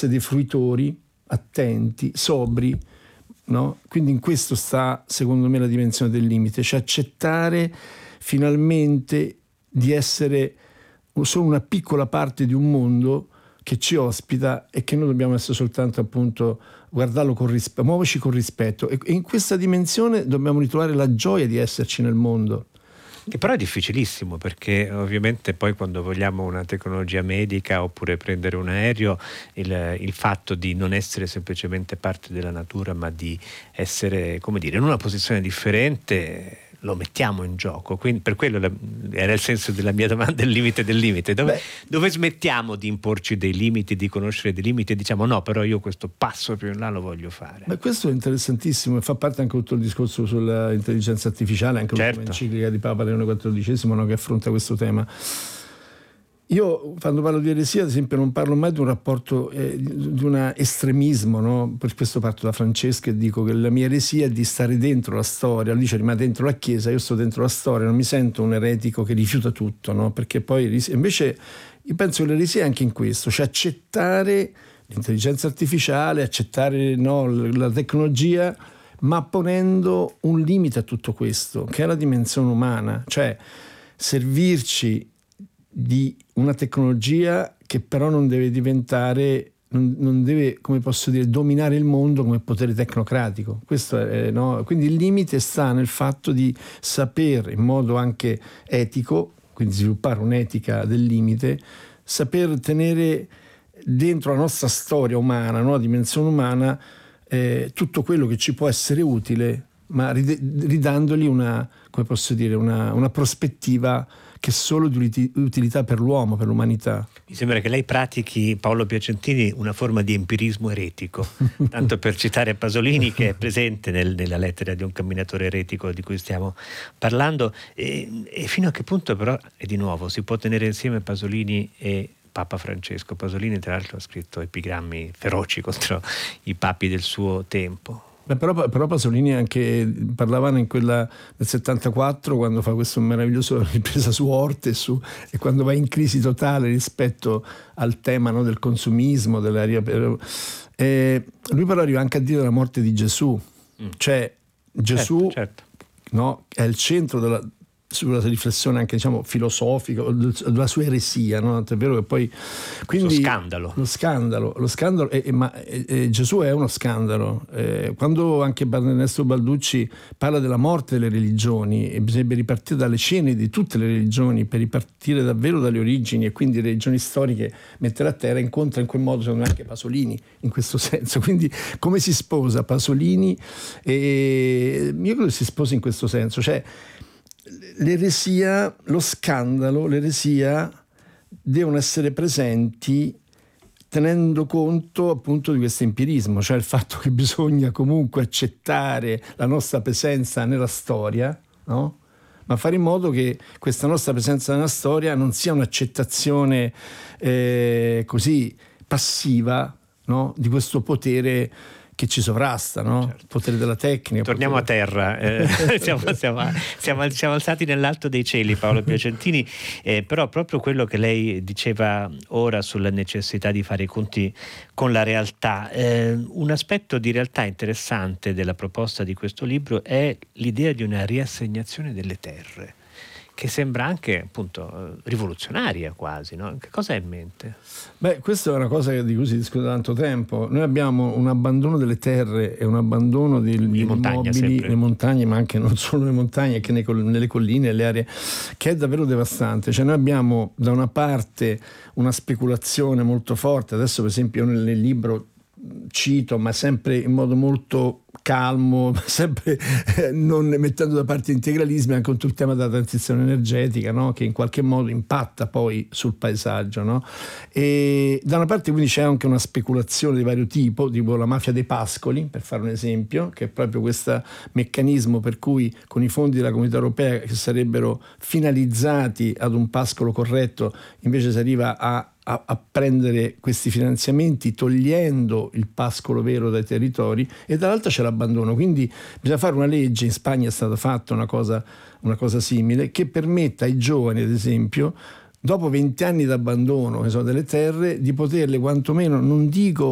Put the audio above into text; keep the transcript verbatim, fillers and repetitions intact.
essere dei fruitori attenti, sobri, no? Quindi in questo sta, secondo me, la dimensione del limite, cioè accettare finalmente di essere solo una piccola parte di un mondo che ci ospita e che noi dobbiamo essere soltanto, appunto, guardarlo con rispetto, muoverci con rispetto, e in questa dimensione dobbiamo ritrovare la gioia di esserci nel mondo. Che però è difficilissimo, perché ovviamente poi quando vogliamo una tecnologia medica oppure prendere un aereo, il, il fatto di non essere semplicemente parte della natura, ma di essere, come dire, in una posizione differente, lo mettiamo in gioco. Quindi per quello la, era il senso della mia domanda, il limite del limite. Dove, dove smettiamo di imporci dei limiti, di conoscere dei limiti e diciamo no, però io questo passo più in là lo voglio fare. Beh, questo è interessantissimo e fa parte anche tutto il discorso sull'intelligenza artificiale, anche certo. L'ultima enciclica di Papa Leone quattordicesimo, no, che affronta questo tema. Io quando parlo di eresia, ad esempio, non parlo mai di un rapporto, eh, di un estremismo, no? Per questo parto da Francesca e dico che la mia eresia è di stare dentro la storia. Lui dice rimane dentro la Chiesa, io sto dentro la storia, non mi sento un eretico che rifiuta tutto, no? Perché poi invece io penso che l'eresia è anche in questo, cioè accettare l'intelligenza artificiale, accettare, no, la tecnologia, ma ponendo un limite a tutto questo, che è la dimensione umana, cioè servirci di una tecnologia che però non deve diventare, non, non deve, come posso dire, dominare il mondo come potere tecnocratico. Questo è, no? Quindi il limite sta nel fatto di sapere in modo anche etico, quindi sviluppare un'etica del limite, saper tenere dentro la nostra storia umana, no? La dimensione umana, eh, tutto quello che ci può essere utile, ma ridandogli una, come posso dire, una, una prospettiva che è solo di utilità per l'uomo, per l'umanità. Mi sembra che lei pratichi, Paolo Piacentini, una forma di empirismo eretico, tanto per citare Pasolini, che è presente nel, nella lettera di un camminatore eretico di cui stiamo parlando, e, e fino a che punto però, e di nuovo, si può tenere insieme Pasolini e Papa Francesco. Pasolini tra l'altro ha scritto epigrammi feroci contro i papi del suo tempo. Beh, però, però Pasolini anche parlavano in quella del settantaquattro, quando fa questo meraviglioso ripresa su Orte e, su, e quando va in crisi totale rispetto al tema, no, del consumismo, della, eh, lui però arriva anche a dire della morte di Gesù, mm. cioè Gesù, certo, certo. No, è il centro della sulla riflessione anche, diciamo, filosofica della sua eresia, no? È vero che poi quindi lo scandalo lo scandalo lo scandalo è, è, ma è, è, Gesù è uno scandalo, eh, quando anche Ernesto Balducci parla della morte delle religioni e bisognerebbe ripartire dalle cene di tutte le religioni per ripartire davvero dalle origini, e quindi le religioni storiche mettere a terra, incontra in quel modo secondo me anche Pasolini in questo senso. Quindi come si sposa Pasolini? E io credo che si sposi in questo senso, cioè l'eresia, lo scandalo, l'eresia devono essere presenti tenendo conto appunto di questo empirismo, cioè il fatto che bisogna comunque accettare la nostra presenza nella storia, no? Ma fare in modo che questa nostra presenza nella storia non sia un'accettazione eh, così passiva, no? Di questo potere che ci sovrasta, no? Certo. Il potere della tecnica. Torniamo potere... a terra, eh, siamo, siamo, siamo, siamo alzati nell'alto dei cieli, Paolo Piacentini, eh, però proprio quello che lei diceva ora sulla necessità di fare i conti con la realtà, eh, un aspetto di realtà interessante della proposta di questo libro è l'idea di una riassegnazione delle terre, che sembra anche appunto rivoluzionaria quasi, no? Che cosa hai in mente? Beh, questa è una cosa di cui si discute da tanto tempo. Noi abbiamo un abbandono delle terre e un abbandono degli immobili, le montagne, ma anche non solo le montagne, anche nelle colline, le aree, che è davvero devastante. Cioè noi abbiamo da una parte una speculazione molto forte, adesso per esempio io nel libro cito, ma sempre in modo molto calmo, sempre eh, non mettendo da parte integralismi, anche tutto il tema della transizione energetica, no? Che in qualche modo impatta poi sul paesaggio, no? E da una parte quindi c'è anche una speculazione di vario tipo, tipo la mafia dei pascoli, per fare un esempio, che è proprio questo meccanismo per cui con i fondi della Comunità Europea che sarebbero finalizzati ad un pascolo corretto, invece si arriva a A, a prendere questi finanziamenti togliendo il pascolo vero dai territori, e dall'altra c'è l'abbandono. Quindi bisogna fare una legge, in Spagna è stata fatta una cosa, una cosa simile, che permetta ai giovani, ad esempio, dopo venti anni d'abbandono che sono delle terre, di poterle quantomeno, non dico